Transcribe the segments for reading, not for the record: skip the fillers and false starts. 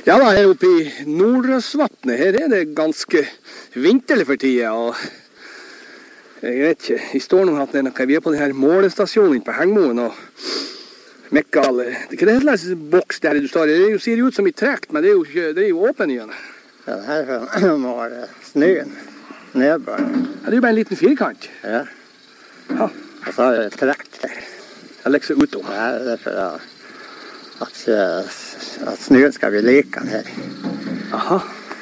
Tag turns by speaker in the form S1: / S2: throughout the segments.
S1: Ja da, her oppe i Nordrøsvatnet, her er det ganske vinterlig for tida, og jeg vet ikke, vi står nå at vi er på denne målestasjonen på Hengmoen, og Mekkal, hva er det slags boks der du står i? Det ser ut som i trekt, men det er jo åpen igjen.
S2: Ja, her må være snøen, nedbør.
S1: Ja, det er jo bare en liten firkant.
S2: Ja.
S1: Ja.
S2: Og så er det trekt der.
S1: Jeg legger seg utom.
S2: Ja, det er for at snøen skal bli likan her.
S1: Aha.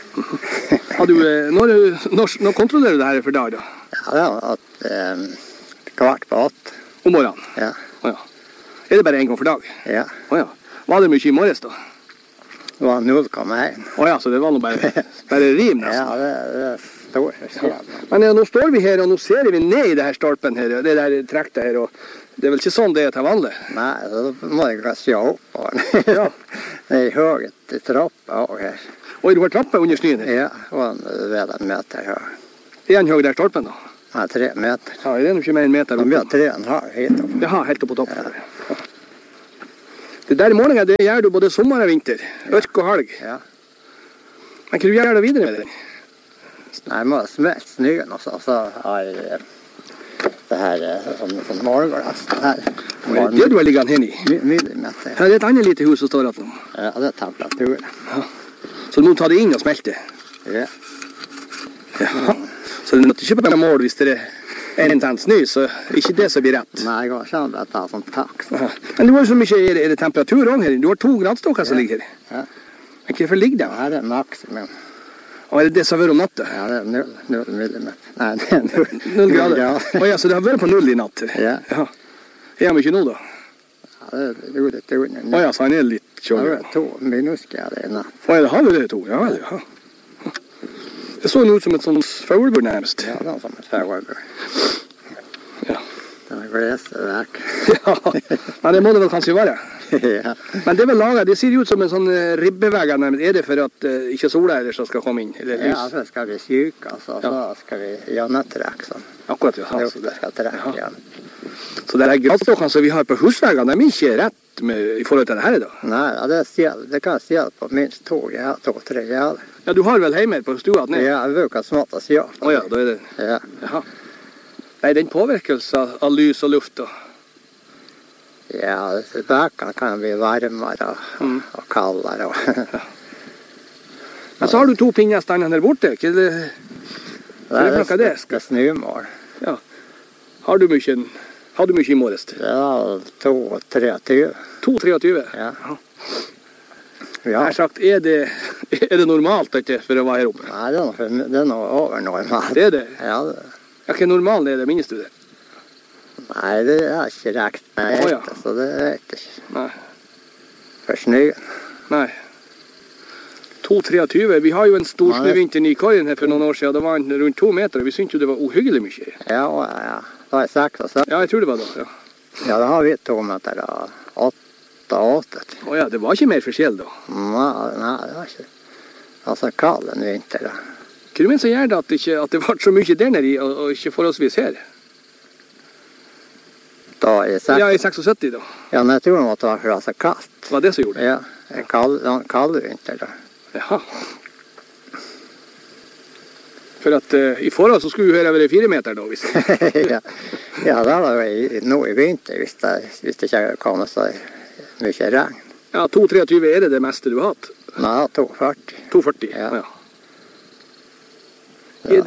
S1: Når kontrollerer du det her for dag da?
S2: Ja, det er at kvart på 8.
S1: Om morgenen?
S2: Ja.
S1: Ja. Er det bare en gang for dag?
S2: Ja.
S1: Ja. Var det mye i morges da?
S2: Det var 0,1.
S1: Ja, så det var nå bare rim nesten.
S2: Ja, det er stor forskjell.
S1: Men nå står vi her, og nå ser vi ned i det her stolpen her, det der trektet her, og det er vel ikke sånn det er til vanlig?
S2: Nei, da må jeg gå se opp på den. Ja. Det er høyt i trappa også her.
S1: Og du har trappa under snøen her?
S2: Ja, og ved 1 meter høy.
S1: Er den høy der stolpen da?
S2: Ja, 3 meter.
S1: Ja, det er nok ikke mer enn meter opp.
S2: Den blir 3,5 hit opp.
S1: Ja, helt opp på toppen. Ja. Det der målingen, det gjør du både sommer og vinter. Ørk og halg.
S2: Ja.
S1: Men hva du gjør det videre med det?
S2: Nei, jeg må smelte snøen også, så har jeg det her sånn målglass.
S1: Det er det du har liggende hen i?
S2: Millimeter.
S1: Her er et annet lite hus som står at nå.
S2: Ja, det er temperatur.
S1: Ja. Så du må ta det inn og smelte?
S2: Ja.
S1: Ja. Så det er ikke bare mål hvis det er en tenn snø, så ikke det som blir rett.
S2: Nei, jeg går ikke an å ta sånn takk. Så.
S1: Men du har så mye, er det temperatur også her? Du har 2 gradstokker som ligger her.
S2: Ja.
S1: Men hvorfor ligger det?
S2: Her er maksimum.
S1: Og er det det som har vært om natta?
S2: Ja, det er 0 millimeter. Nei, det er
S1: 0 grader? Ja, så det har vært på 0 i natt?
S2: Ja.
S1: Ja. Er han ikke nå da?
S2: Ja, det er litt under.
S1: Ja, så han er litt kjølig.
S2: Det er 2 minusgrader i natt.
S1: Ja, det har vi det 2? Ja, vel, ja. Det så ut som et sånt faugelbord nærmest.
S2: Ja, det er som et faugelbord.
S1: Ja.
S2: Det er gleseverk.
S1: Ja, men det må det vel kanskje være.
S2: Ja.
S1: Men det er vel laget, det ser ut som en sånn ribbevegg nærmest. Er det for at ikke sola ellers skal komme inn? Eller lys?
S2: Ja, så skal vi syke, så skal vi gjennomtrekke sånn.
S1: Akkurat, ja.
S2: Det skal trekke igjen.
S1: Så det er gradstokkene som vi har på husveggene, de er ikke rett i forhold til det her da?
S2: Nei, ja, det kan se på minst 2-3 grader.
S1: Ja, du har vel hjemme på stua ned?
S2: Ja, jeg bruker smått å se.
S1: Ja, da er det.
S2: Ja.
S1: Jaha. Nei, den påvirkes av lys og luft da?
S2: Ja, bakene kan bli varmere og kaldere.
S1: Ja. Men så har du 2 pinner standen der borte. Hva er det?
S2: Det er snømål.
S1: Ja. Har du mye i morges?
S2: Ja, 2-23.
S1: 2-23?
S2: Ja.
S1: Jeg har sagt, er det normalt dette for å være her oppe?
S2: Nei, det er noe over normalt.
S1: Det er det?
S2: Ja,
S1: Ja, hva normalt er det, minnes du det?
S2: Nei, det er ikke rekt. Nei, så det vet jeg ikke.
S1: Nei.
S2: For snøen.
S1: Nei. 2-23. Vi har jo en stor snøvinter i Køyen her for noen år siden. Det var rundt 2 meter, og vi syntes jo det var uhyggelig mye.
S2: Ja. Det var 6.
S1: Ja, jeg tror det var da, ja.
S2: Ja, det har vi 2 meter og 8.
S1: Ja, det var ikke mer forskjell da?
S2: Nei, det var ikke. Altså, kald en vinter da.
S1: Hva du mener så gjør det at det var så mye der nede og ikke forholdsvis her?
S2: Da i 6?
S1: Ja, i 76 da.
S2: Ja, men jeg tror det måtte være så kaldt.
S1: Det var det som gjorde det?
S2: Ja, en kald vinter da.
S1: Jaha. For at i forhold så skulle vi høre over 4 meter da, hvis
S2: Ja, det var jo nå i vinter, hvis det ikke kom så mye regn.
S1: Ja, 2-23 er det meste du har hatt?
S2: Nei, 2,40.
S1: 2,40, ja. Er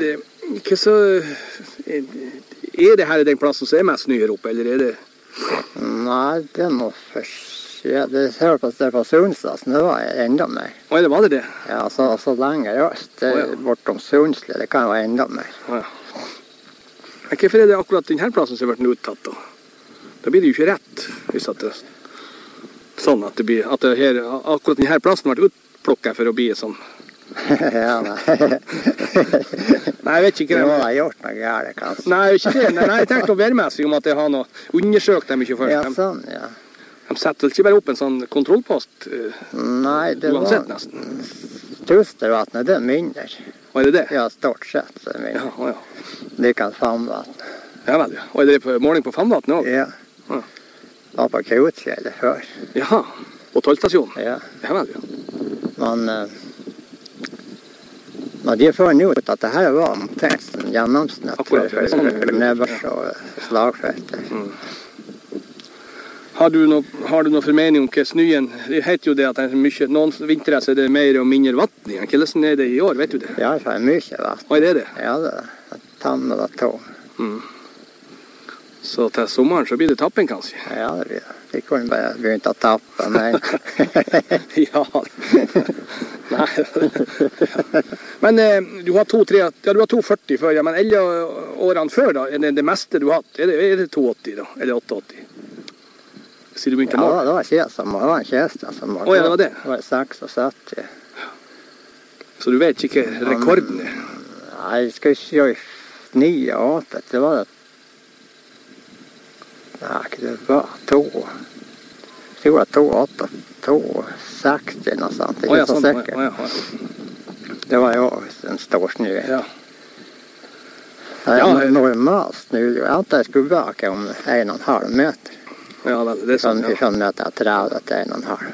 S1: det her den plassen som er mest snø her oppe, eller er det?
S2: Nei, det må først. Det hører på det på Sundsdagen, det var enda mer.
S1: Var det det?
S2: Ja, så lenger øst, bortom Sundsli, det kan være enda mer.
S1: Ja. Men hvorfor er det akkurat denne plassen som har vært uttatt da? Da blir det jo ikke rett, hvis at det sånn at akkurat denne plassen har vært utplukket for å bli sånn.
S2: Ja, nei.
S1: Nei, jeg vet ikke.
S2: Det må ha gjort noe gærent, kanskje.
S1: Nei, ikke det. Nei, jeg tenkte å være med seg om at jeg har noe undersøkt dem ikke først.
S2: Ja, sånn, ja.
S1: De setter vel ikke bare opp en sånn kontrollpost?
S2: Nei, det
S1: uansett,
S2: var
S1: nesten.
S2: Tustervatnet, det er mindre.
S1: Og er det det?
S2: Ja, stort sett så er det mindre.
S1: Ja.
S2: Det kan Famvatn.
S1: Ja vel, ja. Og er det på måling på Famvatn også?
S2: Ja. Det var på Kautfjellet før.
S1: Jaha, på tollstasjonen?
S2: Ja.
S1: Ja vel, ja.
S2: Men de fann ut at det her var omtrent gjennomsnitt for nedbørs- og slagfeltet.
S1: Har du noe formening om hva snøen? Det heter jo det at det er mye, noen vintre så er det mer og mindre vatten igjen. Hvordan er det i år, vet du det?
S2: Ja, det er mye vatten.
S1: Hva er det?
S2: Ja, det er tannet og tå.
S1: Så til sommeren så blir det tappen, kanskje?
S2: Ja, det blir det. Vi kunne bare begynt å tappe, men...
S1: Ja. Nei. Men du har 2,40 før, ja, men 11 årene før da, er det meste du har hatt? Er det 2,80 da, eller 8,80? Sier du begynte
S2: ja, det var en kjeste som var.
S1: Ja, det var det?
S2: Det var 76.
S1: Så du vet ikke rekorden er?
S2: Nei, jeg skal ikke gjøre 9 og 8, det var det. Nei, det var 2. Jeg tror det var 2,60 noe sånt, ikke så sikkert. Det var jo en stor snø.
S1: Ja.
S2: Det er normalt snø, jeg antar jeg skulle bake om 1,5 meter.
S1: Ja, vel, det er sånn, ja.
S2: Sånn meter 30 til 1,5.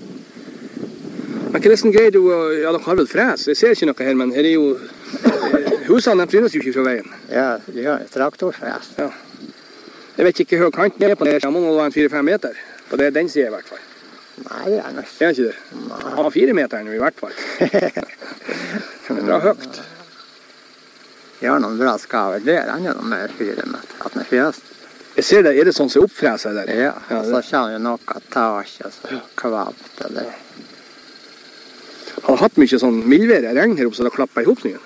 S1: Men hvordan greier du å... Ja, dere har vel fres? Jeg ser ikke noe her, men her er jo... Husene frynes jo ikke fra veien.
S2: Ja, de har traktorfres.
S1: Ja. Jeg vet ikke hva kanten er på det. Jeg må nå være 4-5 meter. På det den siden i hvert fall.
S2: Nei, det er nok.
S1: Er ikke det? Han har 4 meter nå i hvert fall. Det er bra høyt.
S2: De har noen bra skaver der, han er noe mer 4 meter. At den er fjøst.
S1: Jeg ser det, er det sånn som oppfreser der?
S2: Ja, og så kommer jo noe tak, og så kvalt eller...
S1: Har du hatt mye sånn mildvær regn her oppe, så det klapper i hop snøen?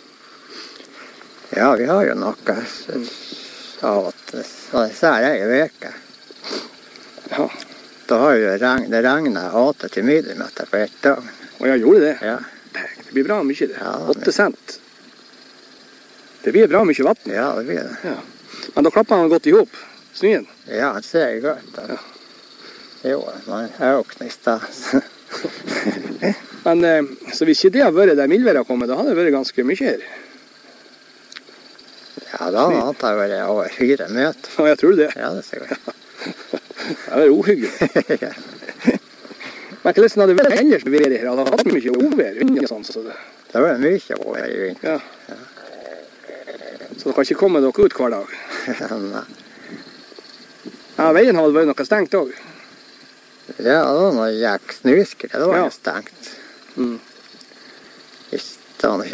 S2: Ja, vi har jo noe av at så er det en veke.
S1: Ja.
S2: Da har jo det regnet 8 millimeter på ett dag.
S1: Og jeg gjorde det?
S2: Ja.
S1: Det blir bra mye det.
S2: Ja,
S1: 8 cent. Det blir bra mye vatten.
S2: Ja, det blir det.
S1: Ja. Men da klapper han godt i hop, snøen?
S2: Ja, det ser godt. Ja. Jo, man har jo knist da.
S1: Men så hvis ikke det har vært der mildværet kommet, da hadde det vært ganske mye her.
S2: Ja, da hadde det vært over 4 meter.
S1: Ja, jeg tror det.
S2: Ja, det ser godt.
S1: Det er uhyggelig.
S2: Ja.
S1: Men hvordan hadde det vært ellers ved her? Hadde det hatt mye ovær?
S2: Det var mye ovær i vinter.
S1: Ja. Så dere kan ikke komme dere ut hver dag?
S2: Nei.
S1: Ja, veien hadde vært noe stengt også.
S2: Ja, det var noe jæk snusker. Det var jo stengt. Det var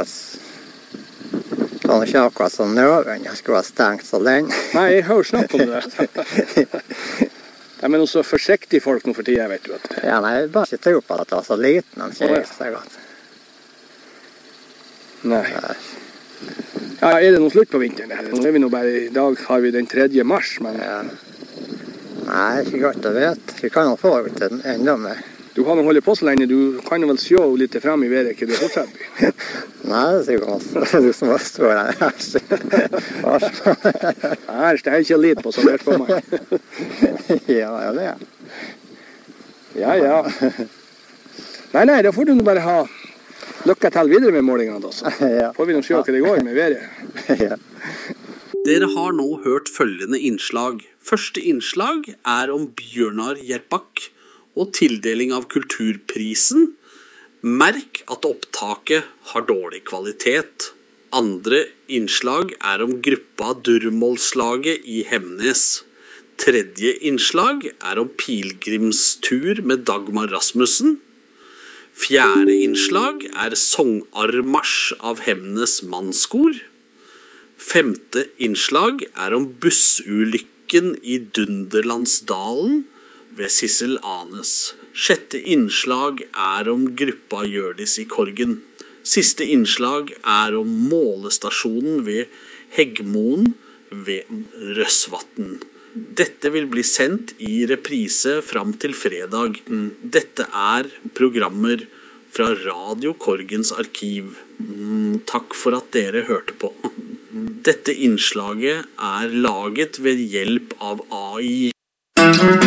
S2: ikke akkurat som nøven. Jeg skulle ha stengt så lenge.
S1: Nei, jeg hører snakk om det. Ja, men også forsiktige folk nå for tiden, vet du.
S2: Ja, nei, jeg bare ikke tro på at det var så liten. Han sier så godt.
S1: Nei. Ja, er det noe slutt på vinteren? Nå er vi nå bare, i dag har vi den 3. mars, men...
S2: Ja. Nei, ikke godt å vite. Vi kan jo få ut enda mer.
S1: Du har nå holdt på så lenge, du kan jo vel sjå litt frem i været, ikke du fortsetter?
S2: Nei, det sier du som må stå der.
S1: Her står jeg ikke litt på, så det er for meg.
S2: Ja, det er.
S1: Ja. Nei, da får du nå bare ha lykke til videre med målingene da, så.
S2: Ja.
S1: Får vi nå se hva det går med været.
S2: Ja.
S3: Dere har nå hørt følgende innslag. Første innslag er om Bjørnar Gjerpak og tildeling av kulturprisen. Merk at opptaket har dårlig kvalitet. Andre innslag er om gruppa Durmålslaget i Hemnes. Tredje innslag er om pilegrimstur med Dagmar Rasmussen. Fjerde innslag er Songarmarsj av Hemnes mannskor. Femte innslag er om bussulykken i Dunderlandsdalen ved Sissel Anes. Sjette innslag er om gruppa Hjørdis i Korgen. Siste innslag er om målestasjonen ved Heggmoen ved Røsvatn. Dette vil bli sendt i reprise fram til fredag. Dette er programmer fra Radio Korgens arkiv. Takk for at dere hørte på. Dette innslaget er laget ved hjelp av AI.